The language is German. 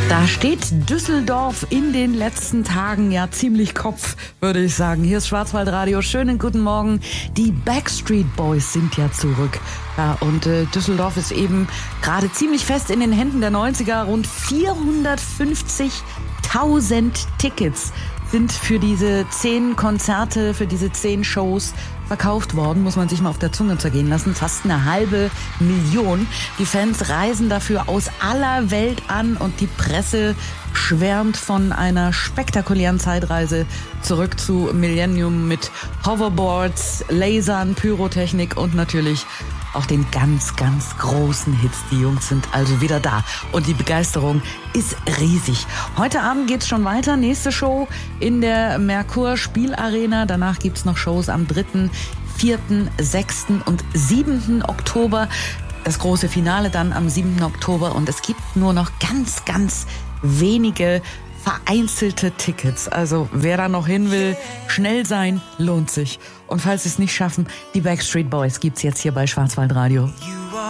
Da steht Düsseldorf in den letzten Tagen ja ziemlich Kopf, würde ich sagen. Hier ist Schwarzwaldradio. Schönen guten Morgen. Die Backstreet Boys sind ja zurück. Ja, und Düsseldorf ist eben gerade ziemlich fest in den Händen der 90er. Rund 450.000 Tickets sind für diese 10 Konzerte, für diese 10 Shows verkauft worden, muss man sich mal auf der Zunge zergehen lassen. Fast 500.000. Die Fans reisen dafür aus aller Welt an und die Presse schwärmt von einer spektakulären Zeitreise zurück zu Millennium mit Hoverboards, Lasern, Pyrotechnik und natürlich auch den ganz, ganz großen Hits. Die Jungs sind also wieder da und die Begeisterung ist riesig. Heute Abend geht's schon weiter. Nächste Show in der Merkur Spielarena. Danach gibt's noch Shows am 3., 4., 6. und 7. Oktober. Das große Finale dann am 7. Oktober. Und es gibt nur noch ganz, ganz wenige vereinzelte Tickets. Also wer da noch hin will, schnell sein, lohnt sich. Und falls Sie es nicht schaffen, die Backstreet Boys gibt's jetzt hier bei Schwarzwaldradio.